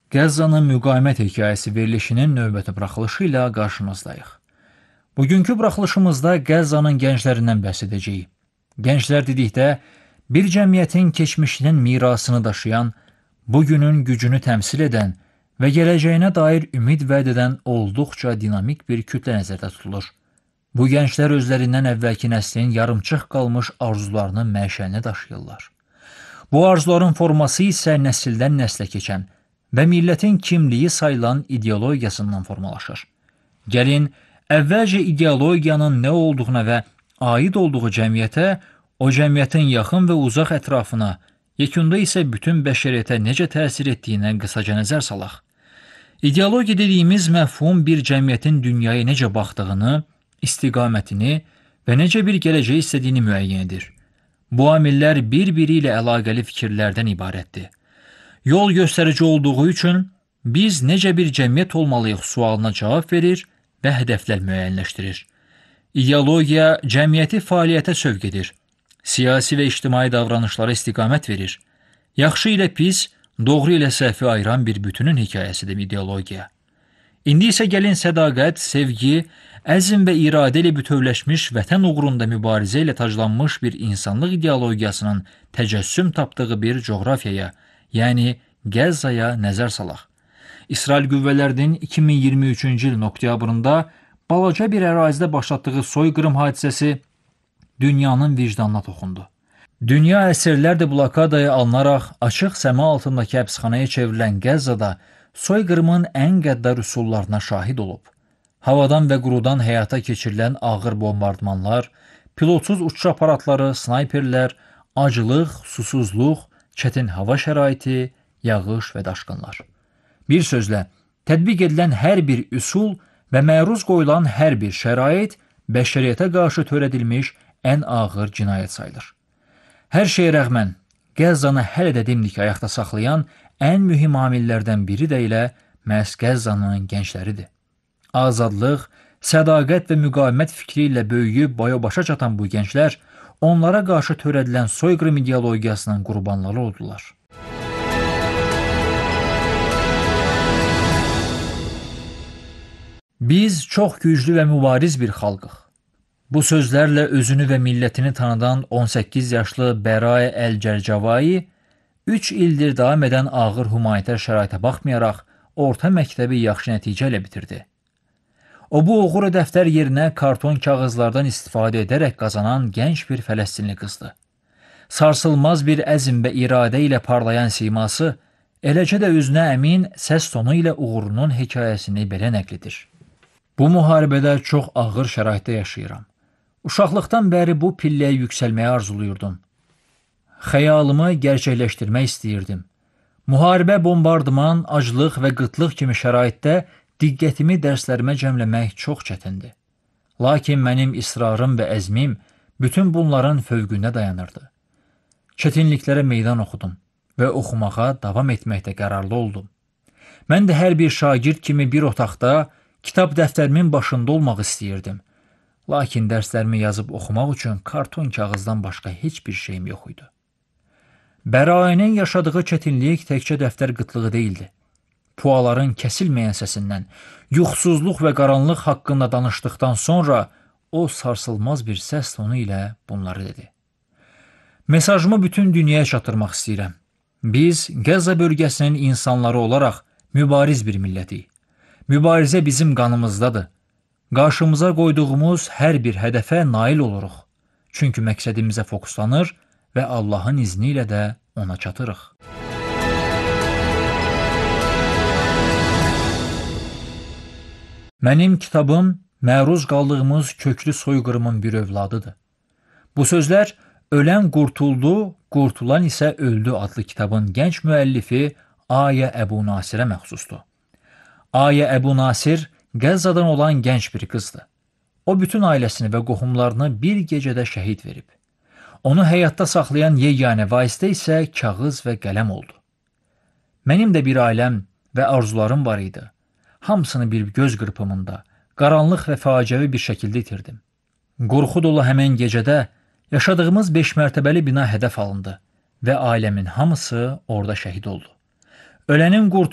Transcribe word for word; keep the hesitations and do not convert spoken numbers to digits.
Qəzzanın müqavimət hekayəsi verilişinin növbəti buraxılışı ilə qarşınızdayıq. Bugünkü buraxılışımızda Qəzzanın gənclərindən bəhs edəcəyik. Gənclər dedikdə, bir cəmiyyətin keçmişinin mirasını daşıyan, bugünün gücünü təmsil edən və gələcəyinə dair ümid vəd edən olduqca dinamik bir kütlə nəzərdə tutulur. Bu gənclər özlərindən əvvəlki nəslin yarımçıq qalmış arzularını məşəlinə daşıyırlar. Bu arzuların forması isə nəsildən nəslə keçən və millətin kimliyi sayılan ideologiyasından formalaşır. Gəlin, əvvəlcə ideologiyanın nə olduğuna və aid olduğu cəmiyyətə, o cəmiyyətin yaxın və uzaq ətrafına, yekunda isə bütün bəşəriyyətə necə təsir etdiyinə qısaca nəzər salaq. İdeologiya dediyimiz məfhum bir cəmiyyətin dünyaya necə baxdığını, istiqamətini və necə bir gələcək istədiyini müəyyən edir. Bu amillər bir-biri ilə əlaqəli fikirlərdən ibarətdir. Yol göstərici olduğu üçün biz necə bir cəmiyyət olmalıyıq sualına cavab verir və hədəflər müəyyənləşdirir. İdeologiya cəmiyyəti fəaliyyətə sövq edir. Siyasi və ictimai davranışlara istiqamət verir. Yaxşı ilə pis, doğru ilə səhvi ayıran bir bütünün hekayəsidir ideologiya. İndi isə gəlin sədaqət, sevgi, əzm və iradə ilə bütövləşmiş vətən uğrunda mübarizə ilə taclanmış bir insanlıq ideologiyasının təcəssüm tapdığı bir coğrafiyaya, yəni Qəzzaya nəzər salaq. İsrail qüvvələrinin iki min iyirmi üçüncü ilin oktyabrında balaca bir ərazidə başlatdığı soyqırım hadisəsi dünyanın vicdanına toxundu. Dünya əsrlərdir blokadaya alınaraq açıq səma altındakı həbsxanaya çevrilən Qəzzada soyqırımın ən qəddar üsullarına şahid olub. Havadan və qurudan həyata keçirilən ağır bombardmanlar, pilotsuz uçuş aparatları, snayperlər, acılıq, susuzluq, çətin hava şəraiti, yağış və daşqınlar. Bir sözlə, tətbiq edilən hər bir üsul və məruz qoyulan hər bir şərait bəşəriyyətə qarşı törədilmiş ən ağır cinayət sayılır. Hər şeyə rəğmən, Qəzzanı hələ də dimdik ayaqda saxlayan ən mühüm amillərdən biri də elə məhz Qəzzanın gəncləridir. Azadlıq, sədaqət və müqavimət fikri ilə böyüyüb boya-başa çatan bu gənclər onlara qarşı törədilən soyqırım ideologiyasının qurbanları oldular. Biz çox güclü və mübariz bir xalqıq. Bu sözlərlə özünü və millətini tanıdan on səkkiz yaşlı Bəraə Əl-Cərcavai üç ildir davam edən ağır humanitar şəraitə baxmayaraq orta məktəbi yaxşı nəticə ilə bitirdi. O bu uğur dəftər yerinə karton kağızlardan istifadə edərək qazanan gənc bir Fələstinli qızdı. Sarsılmaz bir əzm və iradə ilə parlayan siması, eləcə də özünə əmin səs tonu ilə uğurunun hekayəsini belə nəql edir. Bu müharibədə çox ağır şəraitdə yaşayıram. Uşaqlıqdan bəri bu pilləyə yüksəlməyi arzuluyurdum. Xəyalımı gerçəkləşdirmək istəyirdim. Müharibə, bombardıman, aclıq və qıtlıq kimi şəraitdə diqqətimi dərslərimə cəmləmək çox çətindir. Lakin mənim israrım və əzmim bütün bunların fövqündə dayanırdı. Çətinliklərə meydan oxudum və oxumağa davam etməkdə qərarlı oldum. Mən də hər bir şagird kimi bir otaqda kitab dəftərimin başında olmaq istəyirdim. Lakin dərslərimi yazıb oxumaq üçün karton kağızdan başqa heç bir şeyim yox idi. Bəraənin yaşadığı çətinlik təkcə dəftər qıtlığı deyildi. Puaların kəsilməyən səsindən, yuxusuzluq və qaranlıq haqqında danışdıqdan sonra o sarsılmaz bir səs tonu ilə bunları dedi. Mesajımı bütün dünyaya çatdırmaq istəyirəm. Biz Qəzza bölgəsinin insanları olaraq mübariz bir millətik. Mübarizə bizim qanımızdadır. Qarşımıza qoyduğumuz hər bir hədəfə nail oluruq. Çünki məqsədimizə fokuslanır və Allahın izni ilə də ona çatırıq. Mənim kitabım məruz qaldığımız köklü soyqırımın bir övladıdır. Bu sözlər Ölən qurtuldu, qurtulan isə öldü adlı kitabın gənc müəllifi Ayə Əbu Nasirə məxsusdur. Ayə Əbu Nasir Qəzzadan olan gənc bir qızdır. O bütün ailəsini və qohumlarını bir gecədə şəhid verib. Onu həyatda saxlayan yeganə vasitə isə kağız və qələm oldu. Mənim də bir ailəm və arzularım var idi. Hamısını bir göz qırpımında, qaranlıq və faciəvi bir şəkildə itirdim. Qorxu dolu həmən gecədə yaşadığımız beş mərtəbəli bina hədəf alındı və ailəmin hamısı orada şəhid oldu. Ölənin qurtulduğu